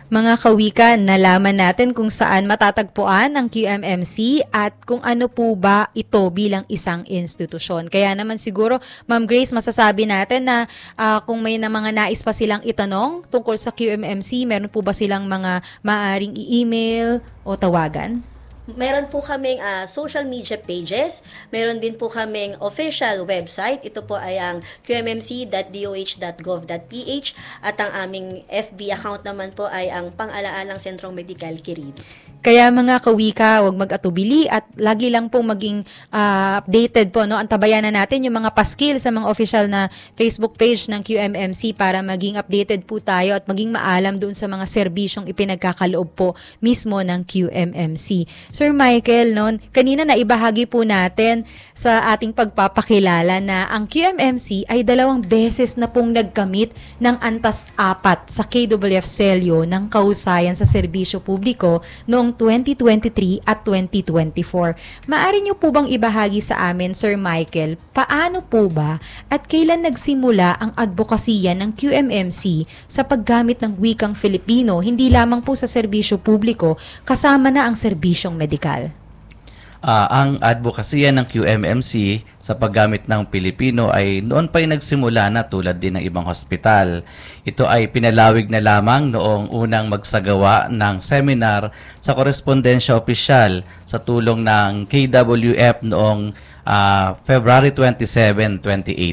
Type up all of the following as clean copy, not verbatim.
Mga kawika, nalaman natin kung saan matatagpuan ang QMMC at kung ano po ba ito bilang isang institusyon. Kaya naman siguro, Ma'am Grace, masasabi natin na kung may na mga nais pa silang itanong tungkol sa QMMC, meron po ba silang mga maaring i-email o tawagan? Meron po kaming social media pages. Meron din po kaming official website. Ito po ay ang qmmc.doh.gov.ph at ang aming FB account naman po ay ang Pang-alaalang Sentrong Medikal Quirino. Kaya mga kawika, huwag mag-atubili at lagi lang pong maging updated po. No? Antabayan na natin yung mga paskil sa mga official na Facebook page ng QMMC para maging updated po tayo at maging maalam doon sa mga serbisyong ipinagkakaloob po mismo ng QMMC. Sir Michael, no, kanina na ibahagi po natin sa ating pagpapakilala na ang QMMC ay 2 beses na pong nagkamit ng Antas 4 sa KWF Celio ng kahusayan sa serbisyo publiko noong 2023 at 2024. Maari niyo po bang ibahagi sa amin, Sir Michael, paano po ba at kailan nagsimula ang advokasya ng QMMC sa paggamit ng wikang Filipino, hindi lamang po sa serbisyo publiko, kasama na ang serbisyong medikal? Ang advokasya ng QMMC sa paggamit ng Pilipino ay noon pa'y nagsimula na tulad din ng ibang hospital. Ito ay pinalawig na lamang noong unang magsagawa ng seminar sa korespondensya opisyal sa tulong ng KWF noong February 27,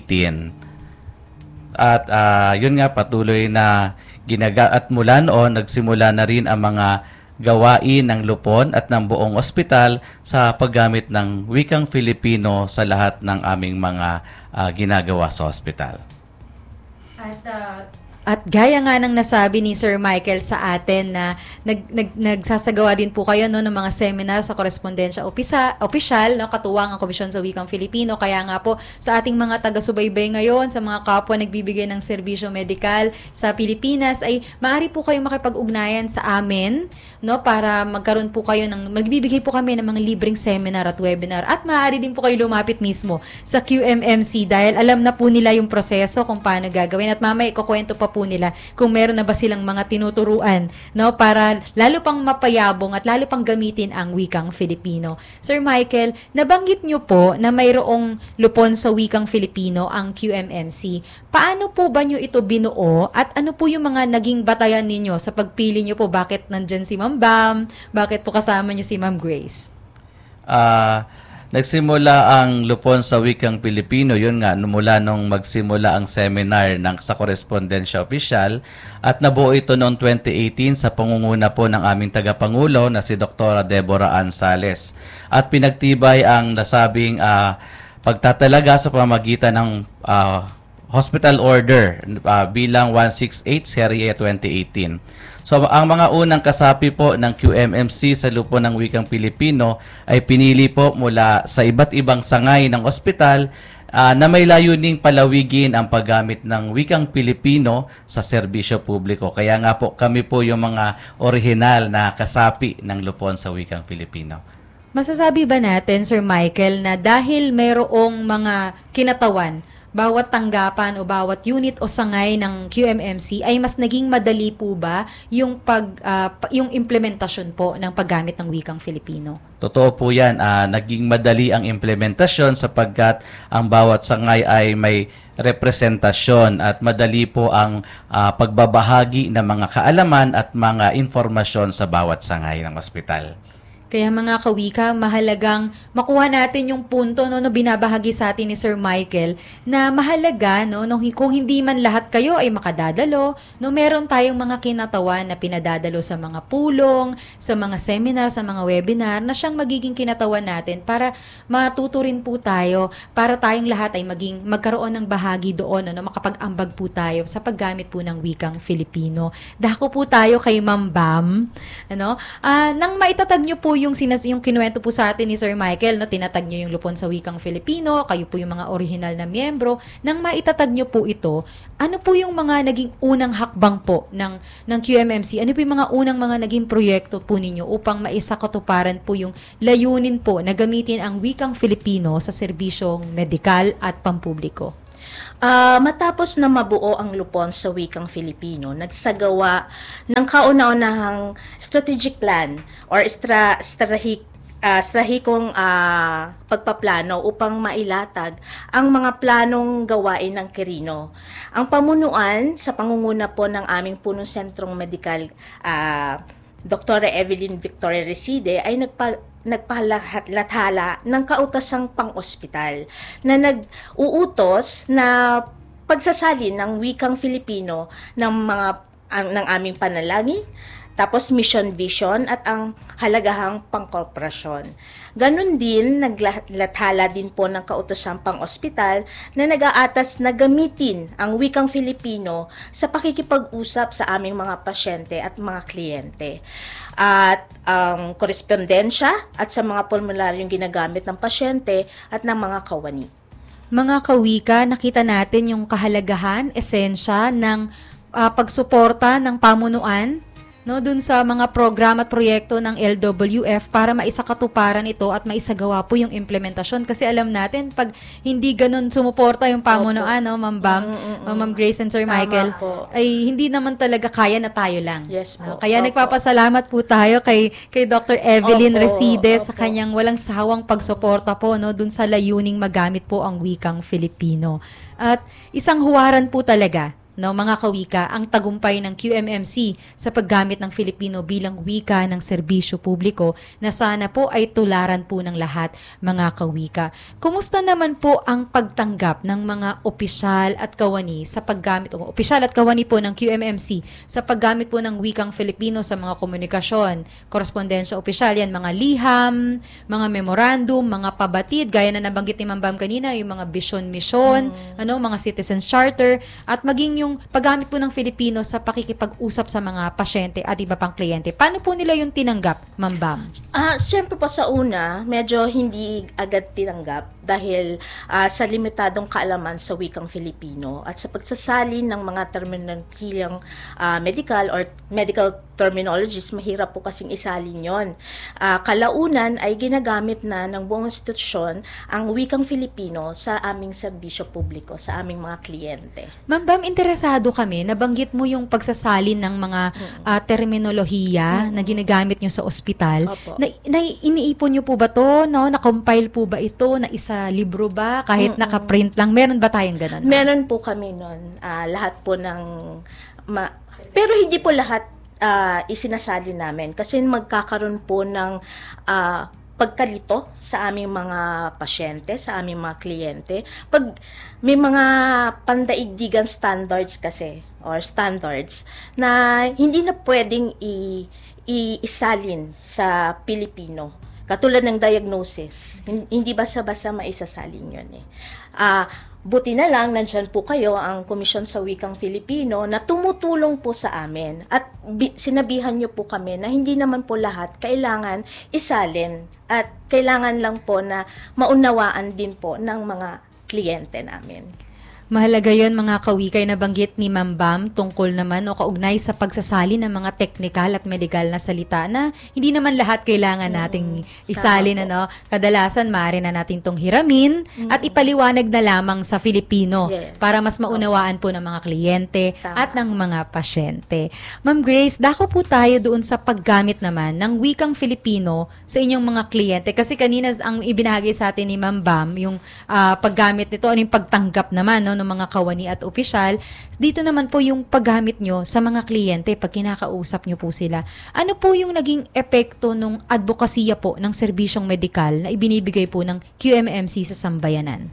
2018. At yun nga, patuloy na at mula noon nagsimula na rin ang mga gawain ng lupon at ng buong ospital sa paggamit ng wikang Filipino sa lahat ng aming mga ginagawa sa ospital. At gaya nga ng nasabi ni Sir Michael sa atin na nagsasagawa din po kayo no, ng mga seminar sa korespondensya opisyal, no, katuwang ang Komisyon sa Wikang Filipino. Kaya nga po sa ating mga taga-subaybay ngayon, sa mga kapwa nagbibigay ng serbisyo medikal sa Pilipinas, ay maaari po kayo makipag-ugnayan sa amin, no, para magkaroon po kayo magbibigay po kami ng mga libreng seminar at webinar. At maaari din po kayo lumapit mismo sa QMMC dahil alam na po nila yung proseso kung paano gagawin. At mamaya ikukwento pa po nila kung meron na ba silang mga tinuturuan, no, para lalo pang mapayabong at lalo pang gamitin ang wikang Filipino. Sir Michael, nabanggit nyo po na mayroong lupon sa wikang Filipino ang QMMC. Paano po ba nyo ito binuo at ano po yung mga naging batayan ninyo sa pagpili nyo po? Bakit nandyan si Ma'am Bam? Bakit po kasama nyo si Ma'am Grace? Nagsimula ang lupon sa wikang Pilipino, yun nga, mula nung magsimula ang seminar sa korespondensya opisyal at nabuo ito noong 2018 sa pangunguna po ng aming tagapangulo na si Dr. Deborah Ann Sales. At pinagtibay ang nasabing pagtatalaga sa pamamagitan ng hospital order bilang 168 Serie 2018. So ang mga unang kasapi po ng QMMC sa lupon ng wikang Pilipino ay pinili po mula sa iba't ibang sangay ng ospital na may layuning palawigin ang paggamit ng wikang Pilipino sa serbisyo publiko. Kaya nga po kami po yung mga orihinal na kasapi ng lupon sa wikang Pilipino. Masasabi ba natin, Sir Michael, na dahil mayroong mga kinatawan, bawat tanggapan o bawat unit o sangay ng QMMC ay mas naging madali po ba yung yung implementasyon po ng paggamit ng wikang Filipino? Totoo po yan. Naging madali ang implementasyon sapagkat ang bawat sangay ay may representasyon at madali po ang pagbabahagi ng mga kaalaman at mga informasyon sa bawat sangay ng ospital. Kaya mga kawika, mahalagang makuha natin yung punto no binabahagi sa atin ni Sir Michael na mahalaga no kung hindi man lahat kayo ay makadadalo, no meron tayong mga kinatawan na pinadadalo sa mga pulong, sa mga seminar, sa mga webinar na siyang magiging kinatawan natin para matuto rin po tayo, para tayong lahat ay magkaroon ng bahagi doon no makapag-ambag po tayo sa paggamit po ng wikang Filipino. Dako po tayo kay Ma'am Bam, ano? Nang maitatag niyo po yung kinuwento po sa atin ni Sir Michael, no, tinatag nyo yung lupon sa wikang Filipino, kayo po yung mga original na miyembro, nang maitatag nyo po ito, ano po yung mga naging unang hakbang po ng QMMC? Ano po yung mga unang mga naging proyekto po ninyo upang maisakatuparan po yung layunin po na gamitin ang wikang Filipino sa serbisyong medikal at pampubliko? Matapos na mabuo ang Lupon sa wikang Filipino, nagsagawa ng kauna-unahang strategic plan or strahikong pagpaplano upang mailatag ang mga planong gawain ng Quirino. Ang pamunuan sa pangunguna po ng aming punong sentrong medikal, Dr. Evelyn Victoria Reside, ay nagpalathala ng kautasang pang-ospital na nag-uutos na pagsasalin ng wikang Filipino ng aming panalangin, tapos mission vision at ang halagahang pangkorporasyon. Ganon din, naglathala din po ng kautosang pang-ospital na nag-aatas na gamitin ang wikang Filipino sa pakikipag-usap sa aming mga pasyente at mga kliyente. At ang korespondensya at sa mga formularyong ginagamit ng pasyente at ng mga kawani. Mga kawika, nakita natin yung kahalagahan, esensya ng pagsuporta ng pamunuan, no, dun sa mga programa at proyekto ng LWF para maisakatuparan ito at maisagawa po yung implementasyon. Kasi alam natin, pag hindi ganun sumuporta yung pamunuan, no, Ma'am Bam, Ma'am Grace and Sir Tama Michael, po. ay hindi naman talaga kaya na tayo lang. Yes po. Kaya Opo. nagpapasalamat po tayo kay Dr. Evelyn Opo, Reside sa opo. kanyang walang sawang pagsuporta po, no, dun sa layuning magamit po ang wikang Filipino. At isang huwaran po talaga, no, mga kawika, ang tagumpay ng QMMC sa paggamit ng Filipino bilang wika ng serbisyo publiko na sana po ay tularan po ng lahat, mga kawika. Kumusta naman po ang pagtanggap ng mga opisyal at kawani sa paggamit, opisyal at kawani po ng QMMC sa paggamit po ng wikang Filipino sa mga komunikasyon, korespondensya opisyal, yan, mga liham, mga memorandum, mga pabatid, gaya na nabanggit ni Ma'am Bam kanina, yung mga vision-mission, mga citizens charter, at maging yung paggamit po ng Filipino sa pakikipag-usap sa mga pasyente at iba pang kliyente. Paano po nila yung tinanggap, Ma'am Bam? Siyempre po sa una, medyo hindi agad tinanggap dahil sa limitadong kaalaman sa wikang Filipino at sa pagsasalin ng mga terminolohiyang medical or medical terminologies, mahirap po kasing isalin yon. Kalaunan ay ginagamit na ng buong institusyon ang wikang Filipino sa aming serbisyo publiko, sa aming mga kliyente. Ma'am Bam, interesado kami, nabanggit mo yung pagsasalin ng mga terminolohiya na ginagamit nyo sa ospital. Opo. Iniipon nyo po ba to? No? Na-compile po ba ito? Na isa libro ba? Kahit naka-print lang? Meron ba tayong ganun? Meron po kami nun. Lahat po ng... pero hindi po lahat isinasali namin kasi magkakaroon po ng pagkalito sa aming mga pasyente, sa aming mga kliyente. Pag may mga pandaigdigan standards kasi, or standards, na hindi na pwedeng isalin sa Pilipino. Katulad ng diagnosis, hindi basta-basta maisasalin yun eh. Buti na lang, nandyan po kayo, ang Komisyon sa Wikang Filipino, na tumutulong po sa amin. At sinabihan nyo po kami na hindi naman po lahat kailangan isalin. At kailangan lang po na maunawaan din po ng mga kliyente namin. Mahalaga yon, mga kawikay, na banggit ni Ma'am Bam tungkol naman o kaugnay sa pagsasali ng mga technical at medical na salita na hindi naman lahat kailangan nating isalin. Kadalasan, maaari na natin tong hiramin at ipaliwanag na lamang sa Filipino para mas maunawaan po ng mga kliyente at ng mga pasyente. Ma'am Grace, dako po tayo doon sa paggamit naman ng wikang Filipino sa inyong mga kliyente. Kasi kanina ang ibinahagi sa atin ni Ma'am Bam, yung paggamit nito, yung pagtanggap naman, no, ng mga kawani at opisyal. Dito naman po yung paggamit nyo sa mga kliyente pag kinakausap nyo po sila. Ano po yung naging epekto ng advokasya po ng serbisyong medikal na ibinibigay po ng QMMC sa sambayanan?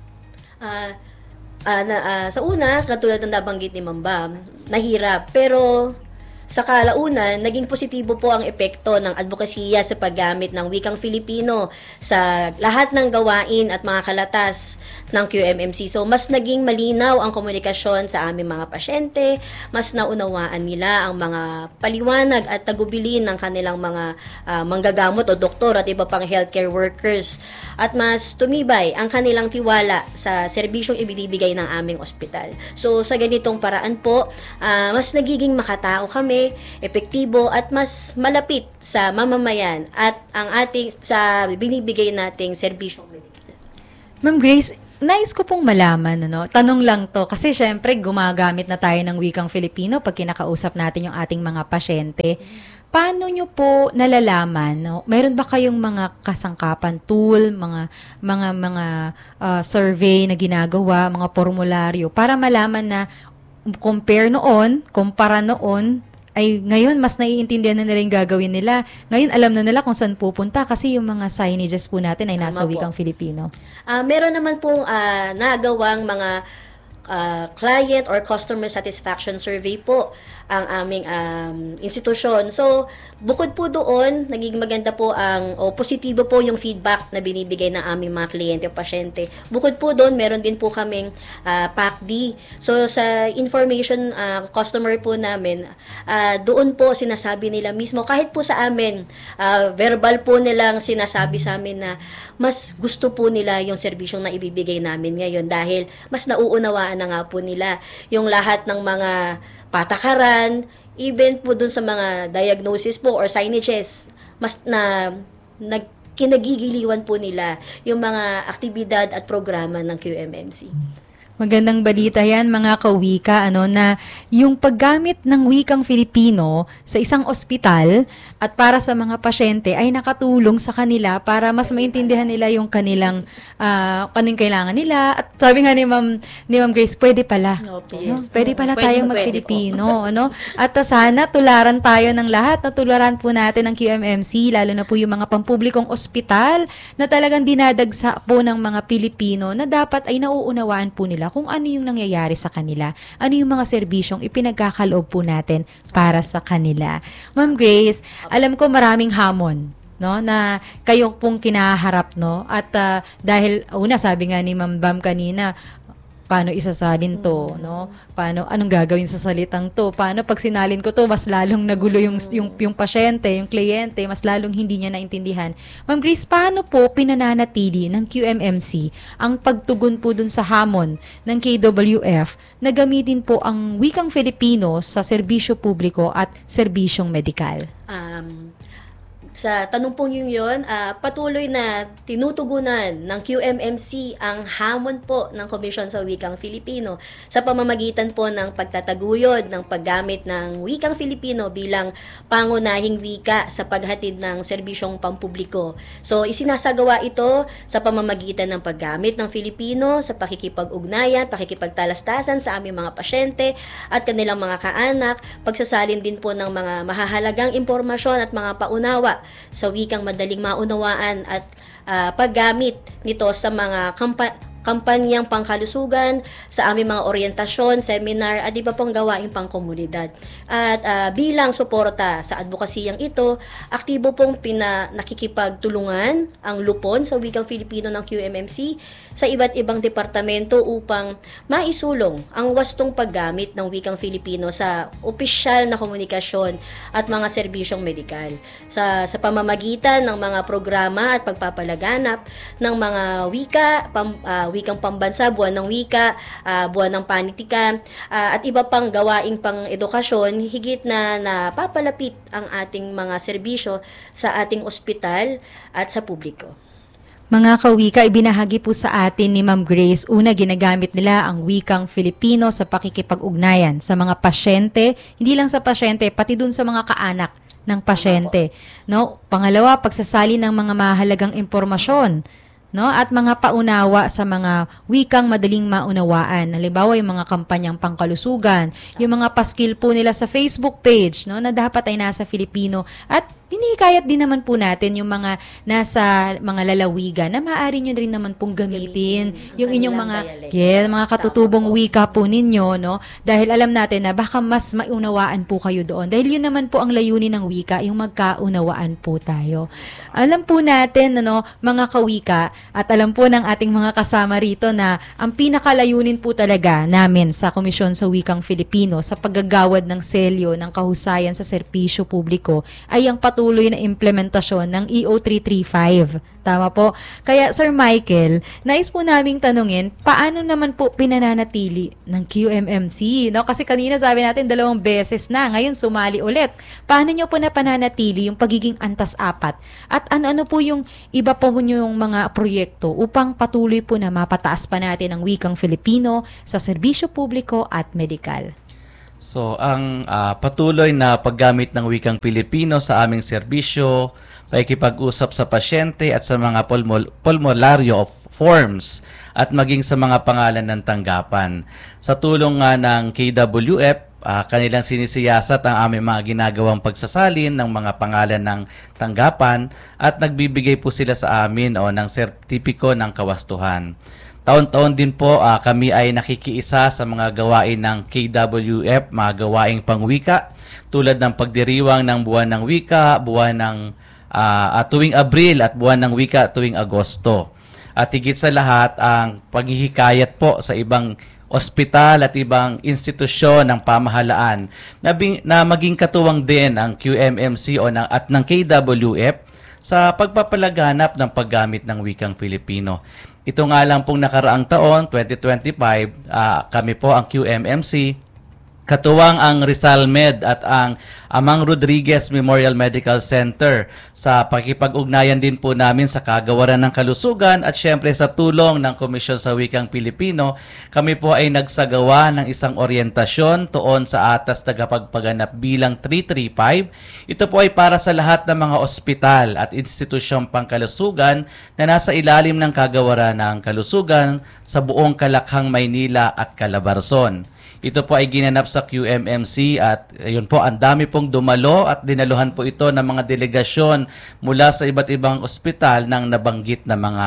Sa una, katulad ng nabanggit ni Ma'am Bam, nahirap. Pero sa kalaunan, naging positibo po ang epekto ng advokasya sa paggamit ng wikang Filipino sa lahat ng gawain at mga kalatas ng QMMC. So, mas naging malinaw ang komunikasyon sa aming mga pasyente, mas naunawaan nila ang mga paliwanag at tagubilin ng kanilang mga manggagamot o doktor at iba pang healthcare workers. At mas tumibay ang kanilang tiwala sa serbisyong ibinibigay ng aming ospital. So, sa ganitong paraan po, mas nagiging makatao kami, epektibo at mas malapit sa mamamayan at ang ating sa binibigay nating serbisyo. Ma'am Grace, nais ko pong malaman, ano, tanong lang to, kasi syempre gumagamit na tayo ng wikang Filipino pag kinakausap natin yung ating mga pasyente. Paano nyo po nalalaman, no? Mayroon ba kayong mga kasangkapan tool, survey na ginagawa, mga formularyo para malaman na kumpara noon, ay ngayon mas naiintindihan na nila yung gagawin nila. Ngayon alam na nila kung saan pupunta kasi yung mga signages po natin ay nasa Tama po. wikang Filipino. Meron naman pong nagawang mga client or customer satisfaction survey po ang aming institusyon. So, bukod po doon, naging maganda po positibo po yung feedback na binibigay ng aming mga kliyente o pasyente. Bukod po doon, meron din po kaming PACD. So, sa information customer po namin, doon po sinasabi nila mismo, kahit po sa amin, verbal po nilang sinasabi sa amin na mas gusto po nila yung serbisyong na ibibigay namin ngayon dahil mas nauunawaan na nga po nila yung lahat ng mga patakaran, even po dun sa mga diagnosis po or signages, mas kinagigiliwan po nila yung mga aktibidad at programa ng QMMC. Magandang balita yan, mga kawika, na yung paggamit ng wikang Filipino sa isang ospital at para sa mga pasyente ay nakatulong sa kanila para mas maintindihan nila yung kanilang anong kailangan nila. At sabi nga ni Ma'am Grace, pwede pala. Yes. Pwede pala Pwede tayong po. mag-Filipino. At sana tularan tayo ng lahat. Tularan po natin ng QMMC, lalo na po yung mga pampublikong ospital na talagang dinadagsa po ng mga Pilipino na dapat ay nauunawaan po nila kung ano yung nangyayari sa kanila, ano yung mga serbisyong ipinagkakaloob po natin para sa kanila. Ma'am Grace, alam ko maraming hamon, no, na kayo pong kinaharap, no, at dahil sabi nga ni Ma'am Bam kanina, paano isasalin to, no? Anong gagawin sa salitang to? Paano pag sinalin ko to, mas lalong nagulo yung pasyente, yung kliyente, mas lalong hindi niya naintindihan. Ma'am Grace, paano po pinananatili ng QMMC ang pagtugon po dun sa hamon ng KWF na gamitin po ang wikang Filipino sa serbisyo publiko at serbisyong medikal? Sa tanong pong yun, patuloy na tinutugunan ng QMMC ang hamon po ng Komisyon sa Wikang Filipino sa pamamagitan po ng pagtataguyod ng paggamit ng wikang Filipino bilang pangunahing wika sa paghatid ng serbisyong pampubliko. So, isinasagawa ito sa pamamagitan ng paggamit ng Filipino sa pakikipag-ugnayan, pakikipagtalastasan sa aming mga pasyente at kanilang mga kaanak, pagsasalin din po ng mga mahahalagang impormasyon at mga paunawa sa wikang madaling maunawaan at paggamit nito sa mga kampanyang pangkalusugan, sa aming mga orientasyon, seminar, at iba pang gawaing pangkomunidad. At bilang suporta sa advokasiyang ito, aktibo pong nakikipagtulungan ang lupon sa wikang Filipino ng QMMC sa iba't ibang departamento upang maisulong ang wastong paggamit ng wikang Filipino sa opisyal na komunikasyon at mga serbisyong medikal. Sa pamamagitan ng mga programa at pagpapalaganap ng mga wikang pambansa, buwan ng wika, buwan ng panitikan, at iba pang gawaing pang-edukasyon, higit na napapalapit ang ating mga serbisyo sa ating ospital at sa publiko. Mga kawika, ibinahagi po sa atin ni Ma'am Grace, una, ginagamit nila ang wikang Filipino sa pakikipag-ugnayan sa mga pasyente, hindi lang sa pasyente, pati dun sa mga kaanak ng pasyente. No? Pangalawa, pagsasali ng mga mahalagang impormasyon, no, at mga paunawa sa mga wikang madaling maunawaan. Halimbawa, yung mga kampanyang pangkalusugan, yung mga paskil po nila sa Facebook page, no, na dapat ay nasa Filipino. At hinihikayat din naman po natin yung mga nasa mga lalawigan na maaari nyo rin naman pong gamitin yung inyong mga mga katutubong wika po ninyo, no? Dahil alam natin na baka mas maunawaan po kayo doon. Dahil yun naman po ang layunin ng wika, yung magkaunawaan po tayo. Alam po natin, mga kawika, at alam po ng ating mga kasama rito na ang pinakalayunin po talaga namin sa Komisyon sa Wikang Filipino sa paggagawad ng selyo ng kahusayan sa serbisyo publiko ay ang patuloy na implementasyon ng EO 335. Tama po? Kaya, Sir Michael, nais po naming tanungin, paano naman po pinananatili ng QMMC? No? Kasi kanina sabi natin 2 beses na, ngayon sumali ulit. Paano nyo po napananatili yung pagiging antas-apat? At ano po yung iba po yung mga proyekto proyekto upang patuloy po na mapataas pa natin ang wikang Filipino sa serbisyo publiko at medikal? So, ang patuloy na paggamit ng wikang Pilipino sa aming serbisyo, pakikipag-usap sa pasyente at sa mga pulmolaryo forms at maging sa mga pangalan ng tanggapan. Sa tulong nga ng KWF, kanilang sinisiyasat ang aming mga ginagawang pagsasalin ng mga pangalan ng tanggapan at nagbibigay po sila sa amin ng sertipiko ng kawastuhan. Taon-taon din po kami ay nakikiisa sa mga gawain ng KWF, mga gawaing pangwika tulad ng pagdiriwang ng buwan ng wika, buwan ng tuwing Abril at buwan ng wika tuwing Agosto. At higit sa lahat ang paghihikayat po sa ibang ospital at ibang institusyon ng pamahalaan na maging katuwang din ang QMMC at ng KWF sa pagpapalaganap ng paggamit ng wikang Filipino. Ito nga lang pong nakaraang taon, 2025, kami po ang QMMC, katuwang ang Rizal Med at ang Amang Rodriguez Memorial Medical Center sa pakipag-ugnayan din po namin sa Kagawaran ng Kalusugan at syempre sa tulong ng Komisyon sa Wikang Pilipino, kami po ay nagsagawa ng isang oryentasyon tuon sa atas tagapagpaganap bilang 335. Ito po ay para sa lahat ng mga ospital at institusyong pangkalusugan na nasa ilalim ng Kagawaran ng Kalusugan sa buong Kalakhang, Maynila at Calabarzon. Ito po ay ginanap sa QMMC at yun po, ang dami pong dumalo at dinaluhan po ito ng mga delegasyon mula sa iba't ibang ospital ng nabanggit na mga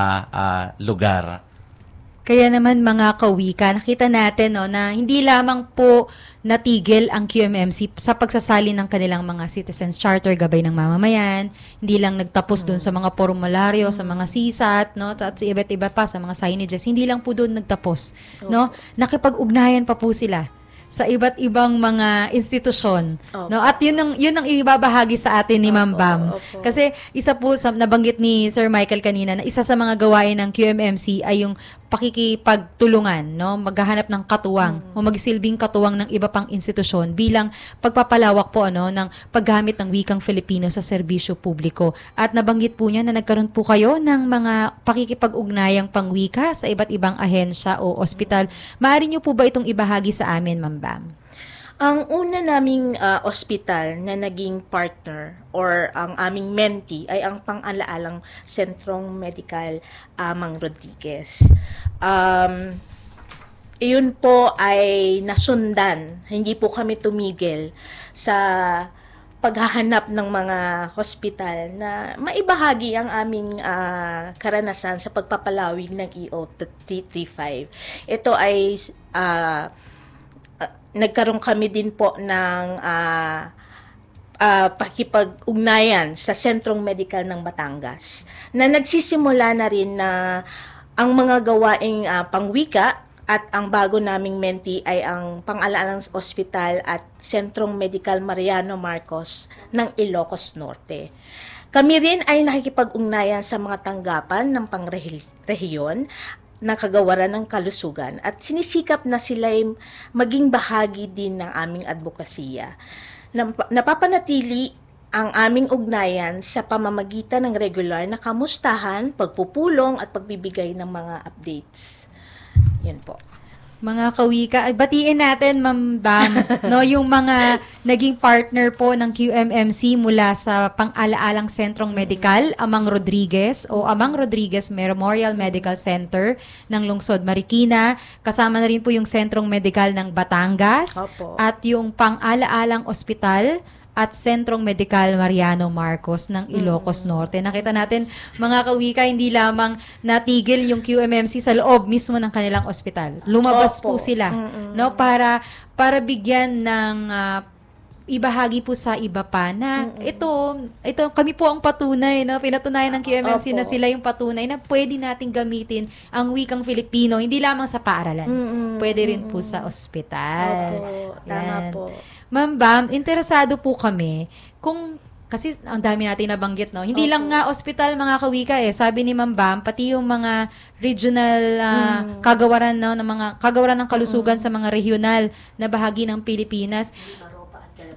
lugar. Kaya naman mga kawika, nakita natin na hindi lamang po natigil ang QMMC sa pagsasali ng kanilang mga Citizens Charter gabay ng mamamayan, hindi lang nagtapos doon sa mga formularyo, sa mga CSAT, at sa iba't iba pa sa mga signages, hindi lang po doon nagtapos, nakipag-ugnayan pa po sila sa iba't ibang mga institusyon, At yun ang ibabahagi sa atin ni Ma'am Bam. Kasi isa po sa nabanggit ni Sir Michael kanina na isa sa mga gawain ng QMMC ay yung pakikipagtulungan, maghahanap ng katuwang o magsilbing katuwang ng iba pang institusyon bilang pagpapalawak po ng paggamit ng wikang Filipino sa serbisyo publiko. At nabanggit po niya na nagkaroon po kayo ng mga pakikipag-ugnayang pangwika sa iba't ibang ahensya o ospital. Maaari niyo po ba itong ibahagi sa amin, Ma'am Bam? Ang una naming ospital na naging partner or ang aming mentee ay ang pang-alaalang Sentrong Medical Amang Rodriguez. Iyon po ay nasundan. Hindi po kami tumigil sa paghahanap ng mga hospital na maibahagi ang aming karanasan sa pagpapalawig ng EO 335. Ito ay nagkaroon kami din po ng pakipag-ugnayan sa Sentrong Medical ng Batangas na nagsisimula na rin na ang mga gawaing pangwika at ang bago naming mentee ay ang Pang-Alaalang Ospital at Sentrong Medical Mariano Marcos ng Ilocos Norte. Kami rin ay nakikipag-ugnayan sa mga tanggapan ng pangrehiyon na Kagawaran ng Kalusugan at sinisikap na sila maging bahagi din ng aming advokasya. Napapanatili ang aming ugnayan sa pamamagitan ng regular na kamustahan, pagpupulong at pagbibigay ng mga updates. Yan po. Mga kawika, batiin natin, Ma'am Bam, yung mga naging partner po ng QMMC mula sa Pang-Alaalang Sentrong Medical, Amang Rodriguez o Amang Rodriguez Memorial Medical Center ng Lungsod Marikina. Kasama na rin po yung Sentrong Medical ng Batangas. Opo. At yung Pang-Alaalang Ospital at Sentrong Medical Mariano Marcos ng Ilocos Norte. Nakita natin, mga kawika, hindi lamang natigil yung QMMC sa loob mismo ng kanilang ospital. Lumabas po sila, para bigyan ng ibahagi po sa iba pa na ito kami po ang patunay, pinatunayan ng QMMC na sila yung patunay na pwede nating gamitin ang wikang Filipino, hindi lamang sa paaralan. Pwede rin po sa ospital. Opo, tama po. Ma'am Bam, interesado po kami kasi ang dami natin nabanggit, Hindi lang nga ospital, mga kawika Sabi ni Ma'am Bam, pati yung mga regional kagawaran, ng mga kagawaran ng kalusugan sa mga regional na bahagi ng Pilipinas.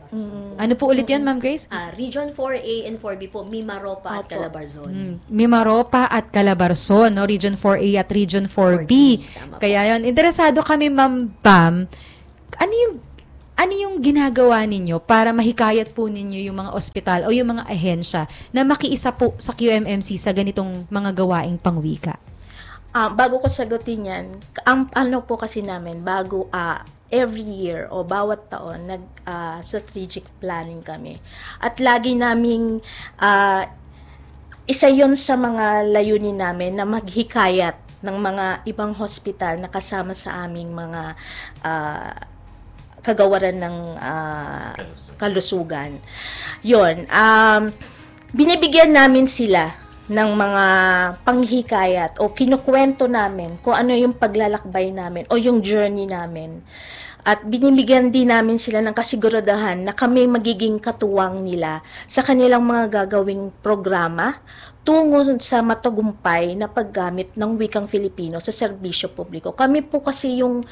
Ano po ulit yan, Ma'am Grace? Region 4A and 4B po, Mimaropa at Opo. Calabarzon. Mimaropa at Calabarzon, no? Region 4A at Region 4B. Tama po. Kaya yun, interesado kami, Ma'am Pam, ano yung ginagawa ninyo para mahikayat po ninyo yung mga ospital o yung mga ahensya na makiisa po sa QMMC sa ganitong mga gawaing pangwika? Bago ko sagutin yan, ang ano po kasi namin, every year o bawat taon, strategic planning kami. At lagi naming, isa yon sa mga layunin namin na maghikayat ng mga ibang hospital na kasama sa aming mga kagawaran ng kalusugan. Yon, binibigyan namin sila ng mga panghikayat o kinukwento namin kung ano yung paglalakbay namin o yung journey namin. At binibigyan din namin sila ng kasiguraduhan na kami magiging katuwang nila sa kanilang mga gagawing programa tungo sa matagumpay na paggamit ng wikang Filipino sa serbisyo publiko. Kami po kasi yung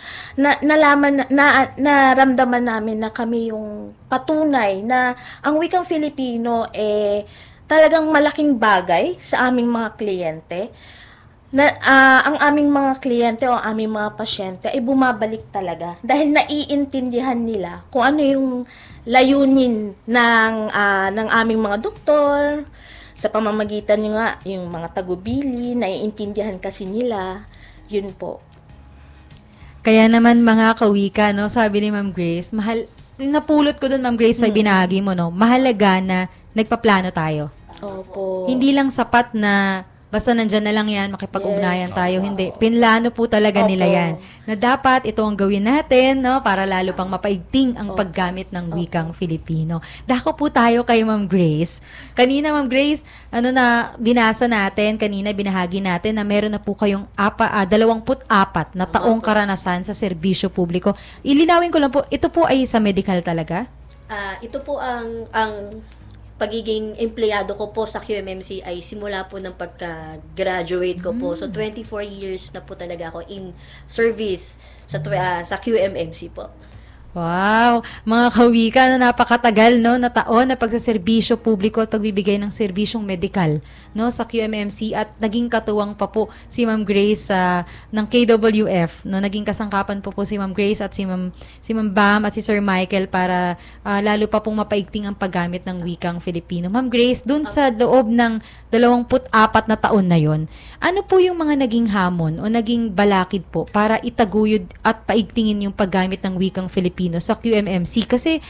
naramdaman namin na kami yung patunay na ang wikang Filipino talagang malaking bagay sa aming mga kliyente. Ang aming mga kliyente o aming mga pasyente ay bumabalik talaga dahil naiintindihan nila kung ano yung layunin ng aming mga doktor. Sa pamamagitan nyo nga, yung mga tagubili, naiintindihan kasi nila, yun po. Kaya naman mga kawika, no, sabi ni Ma'am Grace, napulot ko dun, Ma'am Grace, sa binahagi mo, no, mahalaga na nagpaplano tayo. Opo. Hindi lang sapat na basta nandyan na lang yan, makipag-ugnayan tayo. Hindi. Pinlano po talaga nila yan. Na dapat ito ang gawin natin, no, para lalo pang mapaigting ang paggamit ng wikang Filipino. Dako po tayo kay Ma'am Grace. Kanina, Ma'am Grace, binasa natin, kanina binahagi natin na meron na po kayong 24 na taong karanasan sa serbisyo publiko. Ilinawin ko lang po, ito po ay sa medical talaga? Ito po ang pagiging empleyado ko po sa QMMC ay simula po ng pagka-graduate ko po. So, 24 years na po talaga ako in service sa QMMC po. Wow! Mga kawika, napakatagal, no, na taon na pagsaserbisyo publiko at pagbibigay ng serbisyong medikal, no, sa QMMC, at naging katuwang pa po si Ma'am Grace ng KWF, no, naging kasangkapan po si Ma'am Grace at si Ma'am Bam at si Sir Michael para lalo pa pong mapaigting ang paggamit ng wikang Filipino. Ma'am Grace, dun sa loob ng 24 na taon na yon, ano po yung mga naging hamon o naging balakid po para itaguyod at paigtingin yung paggamit ng wikang Filipino sa QMMC? Kasi,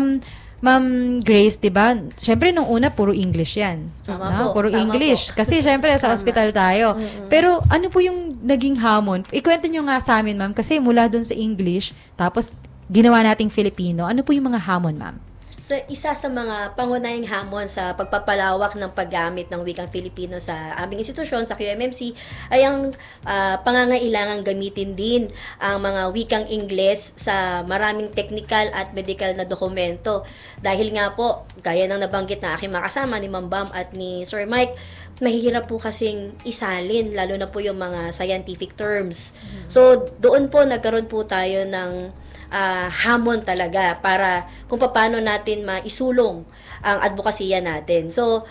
Ma'am Grace, 'di ba? Syempre nung una puro English 'yan. Tama po, Puro tama English po. kasi syempre sa ospital tayo. Pero ano po yung naging hamon? Ikwento niyo nga sa amin, ma'am, kasi mula doon sa English tapos ginawa nating Filipino. Ano po yung mga hamon, ma'am? So, isa sa mga pangunahing hamon sa pagpapalawak ng paggamit ng wikang Filipino sa aming institusyon, sa QMMC, ay ang pangangailangang gamitin din ang mga wikang Ingles sa maraming technical at medical na dokumento. Dahil nga po, gaya ng nabanggit na aking makasama ni Ma'am Bam at ni Sir Mike, mahirap po kasing isalin, lalo na po yung mga scientific terms. So, doon po nagkaroon po tayo ng hamon talaga para kung paano natin maisulong ang advokasya natin. So,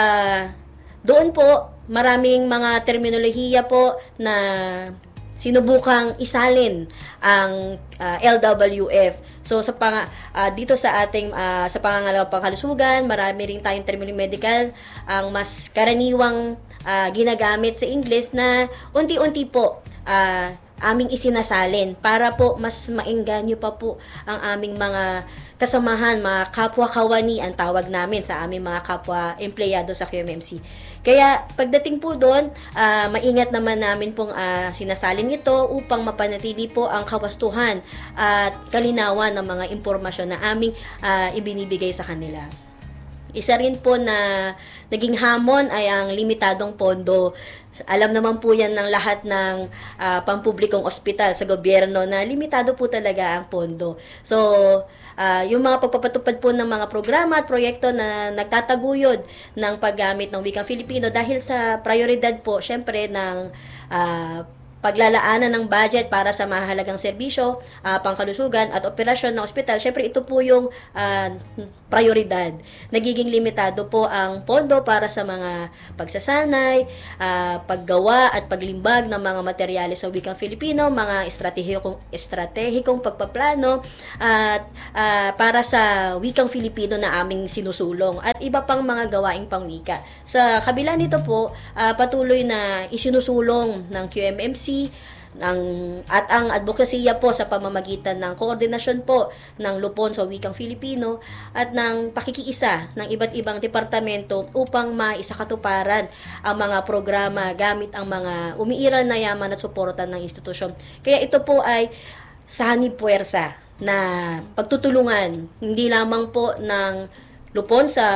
doon po, maraming mga terminolohiya po na sinubukang isalin ang LWF. So, dito sa ating sa pangangalawang pangkalusugan, marami rin tayong terminolohiya medical ang mas karaniwang ginagamit sa English na unti-unti po aming isinasalin para po mas maengganyo pa po ang aming mga kasamahan, mga kapwa-kawani ang tawag namin sa aming mga kapwa empleyado sa QMMC. Kaya pagdating po doon, maingat naman namin pong sinasalin ito upang mapanatili po ang kawastuhan at kalinawan ng mga impormasyon na aming ibinibigay sa kanila. Isa rin po na naging hamon ay ang limitadong pondo. Alam naman po yan ng lahat ng pampublikong ospital sa gobyerno na limitado po talaga ang pondo. So, yung mga pagpapatupad po ng mga programa at proyekto na nagtataguyod ng paggamit ng wikang Filipino dahil sa prioridad po, syempre, ng paglalaanan ng budget para sa mahalagang serbisyo, pangkalusugan at operasyon ng ospital, syempre ito po yung prioridad. Nagiging limitado po ang pondo para sa mga pagsasanay, paggawa at paglimbag ng mga materyales sa wikang Filipino, mga estratehikong pagpaplano at para sa wikang Filipino na aming sinusulong at iba pang mga gawaing pangwika. Sa kabila nito po, patuloy na isinusulong ng QMMC at ang advokasya po sa pamamagitan ng koordinasyon po ng Lupon sa wikang Filipino at ng pakikiisa ng iba't ibang departamento upang maisakatuparan ang mga programa gamit ang mga umiiral na yaman at suporta ng institusyon. Kaya ito po ay sanib puwersa na pagtutulungan, hindi lamang po ng Lupon sa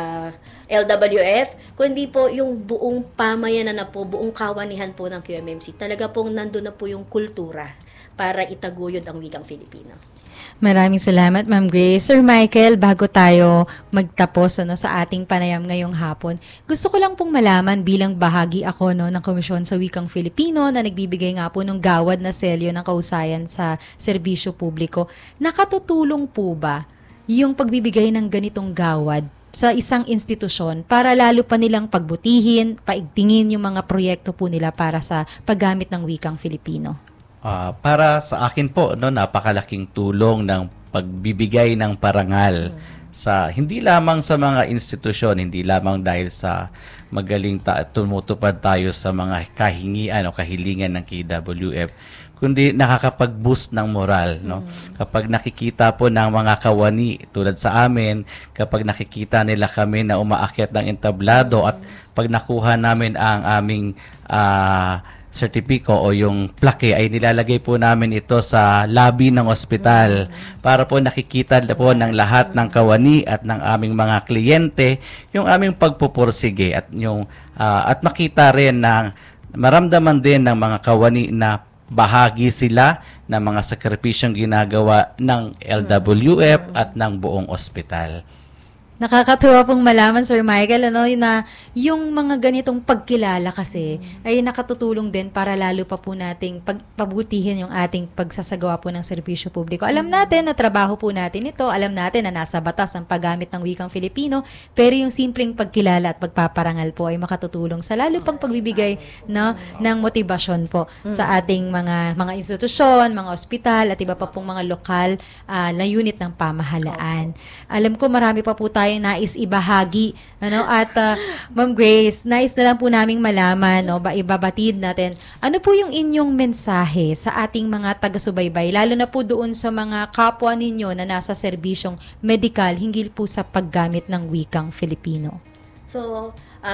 LWF, kundi po yung buong pamayanan na po, buong kawanihan po ng QMMC. Talaga pong nandun na po yung kultura para itaguyod ang wikang Filipino. Maraming salamat, Ma'am Grace. Sir Michael, bago tayo magtapos sa ating panayam ngayong hapon, gusto ko lang pong malaman bilang bahagi ako ng Komisyon sa Wikang Filipino na nagbibigay nga po ng gawad na selyo ng kausayan sa serbisyo publiko. Nakatutulong po ba yung pagbibigay ng ganitong gawad sa isang institusyon para lalo pa nilang pagbutihin, paigtingin yung mga proyekto po nila para sa paggamit ng wikang Filipino? Para sa akin po, napakalaking tulong ng pagbibigay ng parangal sa hindi lamang sa mga institusyon, hindi lamang dahil sa magaling tumutupad tayo sa mga kahingian o kahilingan ng KWF, kundi nakakapag-boost ng moral, Kapag nakikita po ng mga kawani tulad sa amin, kapag nakikita nila kami na umaakyat ng entablado at pag nakuha namin ang aming sertipiko o yung plaque, ay nilalagay po namin ito sa lobby ng ospital para po nakikita po ng lahat ng kawani at ng aming mga kliyente yung aming pagpupursige at yung at makita rin ng maramdaman din ng mga kawani na bahagi sila ng mga sakripisyong ginagawa ng LWF at ng buong ospital. Nakakatuwa pong malaman, Sir Michael, na yung mga ganitong pagkilala kasi ay nakatutulong din para lalo pa po nating pabutihin yung ating pagsasagawa po ng serbisyo publiko. Alam natin na trabaho po natin ito, alam natin na nasa batas ang paggamit ng wikang Filipino, pero yung simpleng pagkilala at pagpaparangal po ay makatutulong sa lalo pang pagbibigay ng motibasyon po sa ating mga institusyon, mga ospital at iba pa pong mga lokal na unit ng pamahalaan. Alam ko marami pa po tayo nais ibahagi, at Ma'am Grace, nais na lang po naming malaman, ibabatid natin, ano po yung inyong mensahe sa ating mga taga-subaybay, lalo na po doon sa mga kapwa ninyo na nasa serbisyong medikal hinggil po sa paggamit ng wikang Filipino? So,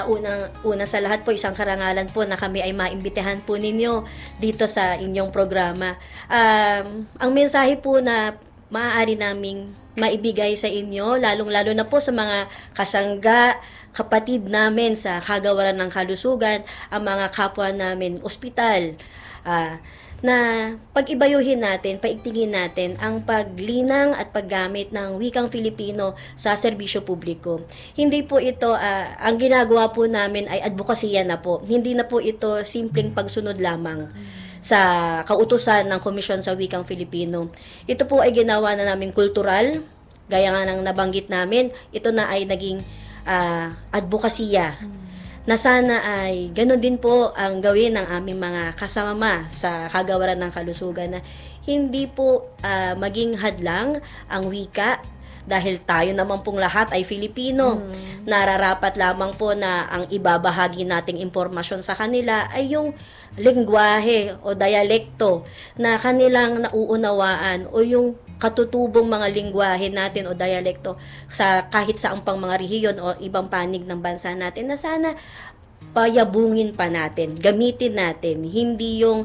una sa lahat po, isang karangalan po na kami ay maimbitahan po ninyo dito sa inyong programa. Ang mensahe po na maaari naming maibigay sa inyo, lalong-lalo na po sa mga kasangga, kapatid namin sa kagawaran ng kalusugan, ang mga kapwa namin ospital, na pag-ibayuhin natin, paigtingin natin ang paglinang at paggamit ng wikang Filipino sa serbisyo publiko. Hindi po ito, ang ginagawa po namin ay advokasya na po. Hindi na po ito simpleng pagsunod lamang sa kautusan ng Komisyon sa Wikang Filipino. Ito po ay ginawa na namin kultural, gaya nga ng nabanggit namin, ito na ay naging advokasya na sana ay ganoon din po ang gawin ng aming mga kasama sa kagawaran ng kalusugan, na hindi po maging hadlang ang wika dahil tayo naman pong lahat ay Filipino. Nararapat lamang po na ang ibabahagi nating impormasyon sa kanila ay yung lengguwahe o dialekto na kanilang nauunawaan o yung katutubong mga lengguwahe natin o dialekto sa kahit saang pang mga rehiyon o ibang panig ng bansa natin, na sana payabungin pa natin, gamitin natin, hindi yung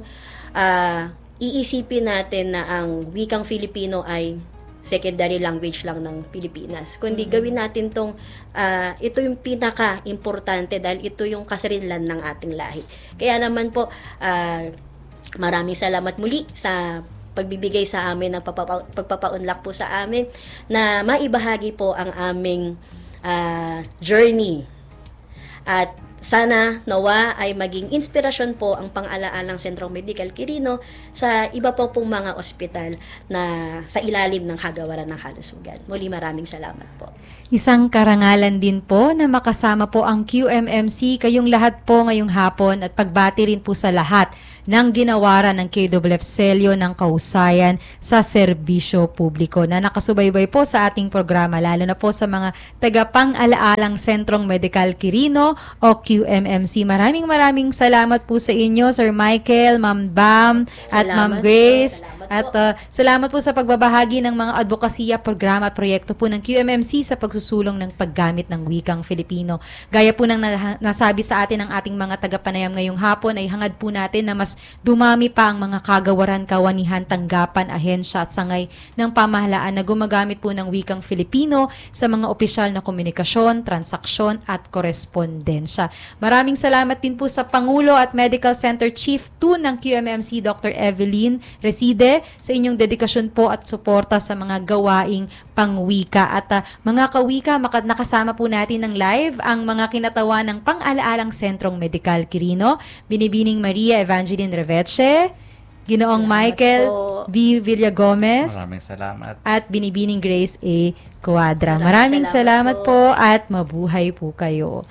iisipin natin na ang wikang Filipino ay secondary language lang ng Pilipinas. Kundi gawin natin ito yung pinaka-importante dahil ito yung kasarilan ng ating lahi. Kaya naman po, maraming salamat muli sa pagbibigay sa amin ng pagpapaunlak po sa amin na maibahagi po ang aming journey. At sana nawa ay maging inspirasyon po ang pang-alaalang Sentrong Medikal Quirino sa iba po pong mga ospital na sa ilalim ng kagawaran ng kalusugan. Muli maraming salamat po. Isang karangalan din po na makasama po ang QMMC, kayong lahat po ngayong hapon, at pagbati rin po sa lahat ng ginawaran ng KWF Selyo ng kahusayan sa serbisyo publiko na nakasubaybay po sa ating programa, lalo na po sa mga tagapang-alaalang Sentrong Medikal Quirino o QMMC. Maraming salamat po sa inyo, Sir Michael, Ma'am Bam, at Ma'am Grace. Salamat po sa pagbabahagi ng mga advokasya, programa at proyekto po ng QMMC sa pagsusulong ng paggamit ng wikang Filipino. Gaya po ng nasabi sa atin ng ating mga tagapanayam ngayong hapon, ay hangad po natin na mas dumami pa ang mga kagawaran, kawanihan, tanggapan, ahensya at sangay ng pamahalaan na gumagamit po ng wikang Filipino sa mga opisyal na komunikasyon, transaksyon at korespondensya. Maraming salamat din po sa Pangulo at Medical Center Chief 2 ng QMMC, Dr. Evelyn Reside, sa inyong dedikasyon po at suporta sa mga gawaing pangwika. At mga kawika, nakasama po natin ng live ang mga kinatawa ng pang-alaalang Sentrong Medikal Quirino, Binibining Maria Evangeline Reveche, Ginoong Michael B. Villagomez, Maraming salamat, at Binibining Grace A. Cuadra. Maraming salamat po at mabuhay po kayo.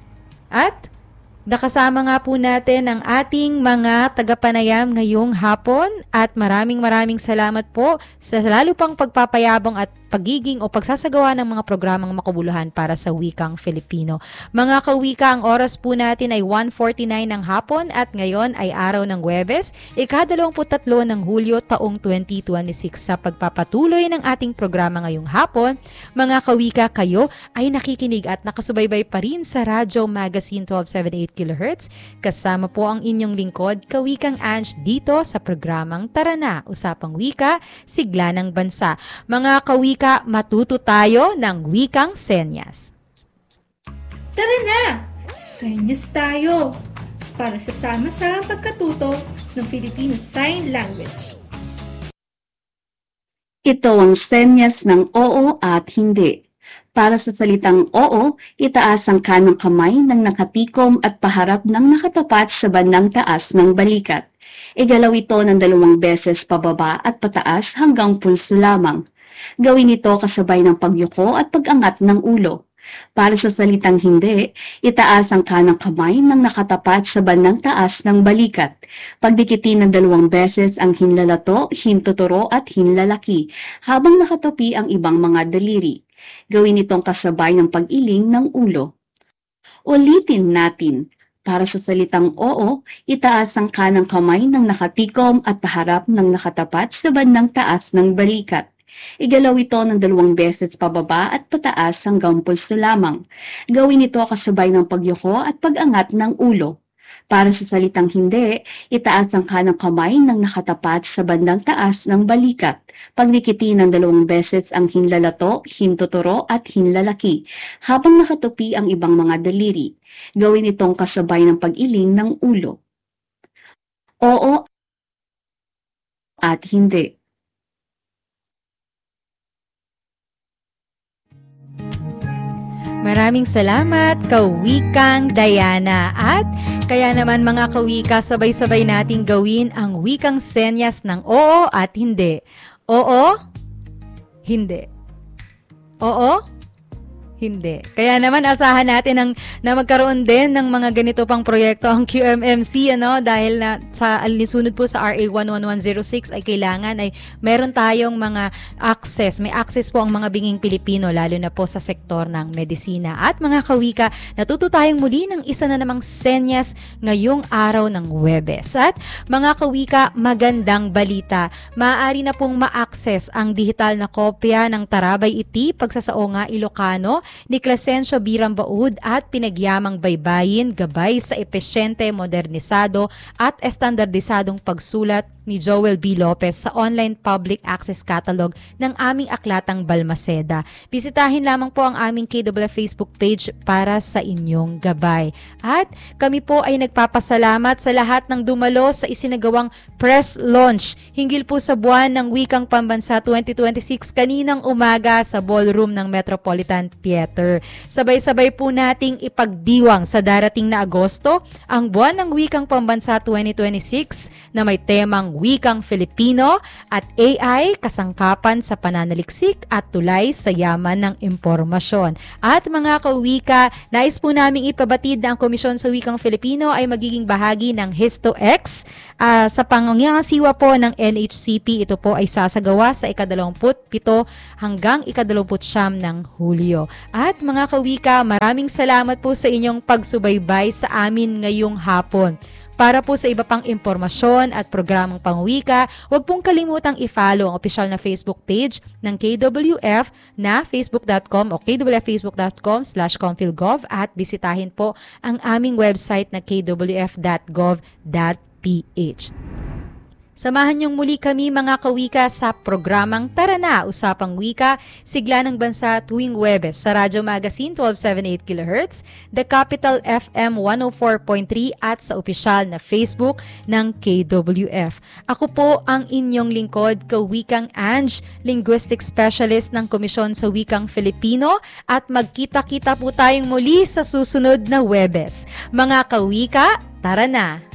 At nakasama nga po natin ang ating mga tagapanayam ngayong hapon, at maraming salamat po sa lalo pang pagpapayabong at pagiging o pagsasagawa ng mga programang makabuluhan para sa wikang Filipino. Mga kawika, ang oras po natin ay 1:49 ng hapon at ngayon ay araw ng Huwebes, ika-23 ng Hulyo taong 2026. Sa pagpapatuloy ng ating programa ngayong hapon, mga kawika, kayo ay nakikinig at nakasubaybay pa rin sa Radyo Magazine 1278 kHz. Kasama po ang inyong lingkod, Kawikang Ange, dito sa programang Tara Na, Usapang Wika, Sigla ng Bansa. Mga kawika, matuto tayo ng wikang senyas. Tara na! Senyas tayo! Para sasama sa pagkatuto ng Filipino Sign Language. Ito ang senyas ng oo at hindi. Para sa salitang oo, itaas ang kanang kamay ng nakatikom at paharap ng nakatapat sa bandang taas ng balikat. Igalaw ito ng 2 beses pababa at pataas hanggang pulso lamang. Gawin ito kasabay ng pagyuko at pag-angat ng ulo. Para sa salitang hindi, itaas ang kanang kamay ng nakatapat sa bandang taas ng balikat. Pagdikitin ng 2 beses ang hinlalato, hintuturo at hinlalaki, habang nakatapi ang ibang mga daliri. Gawin itong kasabay ng pag-iling ng ulo. Ulitin natin. Para sa salitang oo, itaas ang kanang kamay ng nakatikom at paharap ng nakatapat sa bandang taas ng balikat. Igalaw ito ng 2 beses pababa at pataas hanggang pulso lamang. Gawin ito kasabay ng pagyuko at pag-angat ng ulo. Para sa salitang hindi, itaas ang kanang kamay ng nakatapat sa bandang taas ng balikat. Pagdikitin ng 2 beses ang hinlalato, hintuturo at hinlalaki, habang nakatupi ang ibang mga daliri. Gawin itong kasabay ng pag-iling ng ulo. Oo at hindi. Maraming salamat, Kawikang Diana. At kaya naman mga kawika, sabay-sabay nating gawin ang wikang senyas ng oo at hindi. Oo, hindi. Oo, hindi. Kaya naman asahan natin na magkaroon din ng mga ganito pang proyekto ang QMMC, dahil na sa alisunod po sa RA 11106 ay kailangan ay meron tayong mga access. May access po ang mga binging Pilipino, lalo na po sa sektor ng medisina. At mga kawika, natuto tayong muli ng isa na namang senyas ngayong araw ng Huwebes. At mga kawika, magandang balita. Maaari na pong ma-access ang digital na kopya ng Tarabay Iti, Pagsasaonga Ilocano, ni Clesencio Birambaud at Pinagyamang Baybayin, gabay sa epesyente, modernisado at estandardisadong pagsulat ni Joel B. Lopez sa online public access catalog ng aming aklatang Balmaceda. Bisitahin lamang po ang aming KWF Facebook page para sa inyong gabay. At kami po ay nagpapasalamat sa lahat ng dumalo sa isinagawang press launch hinggil po sa buwan ng Wikang Pambansa 2026 kaninang umaga sa ballroom ng Metropolitan Theater. letter. Sabay-sabay po nating ipagdiwang sa darating na Agosto ang buwan ng Wikang Pambansa 2026 na may temang Wikang Filipino at AI, kasangkapan sa pananaliksik at tulay sa yaman ng impormasyon. At mga kawika, nais po naming ipabatid na ang Komisyon sa Wikang Filipino ay magiging bahagi ng HISTO-X sa pangangasiwa po ng NHCP. Ito po ay sasagawa sa ika-27 hanggang ika-29 ng Hulyo. At mga kawika, maraming salamat po sa inyong pagsubaybay sa amin ngayong hapon. Para po sa iba pang impormasyon at programang pangwika, huwag pong kalimutang i-follow ang opisyal na Facebook page ng KWF na facebook.com o kwf.facebook.com/confilgov at bisitahin po ang aming website na kwf.gov.ph. Samahan niyong muli kami mga kawika sa programang Tara Na! Usapang Wika, sigla ng bansa tuwing Huwebes sa Radyo Magazine 1278 kHz, The Capital FM 104.3 at sa opisyal na Facebook ng KWF. Ako po ang inyong lingkod, Kawikang Ange, Linguistic Specialist ng Komisyon sa Wikang Filipino at magkita-kita po tayong muli sa susunod na Huwebes. Mga kawika, tara na!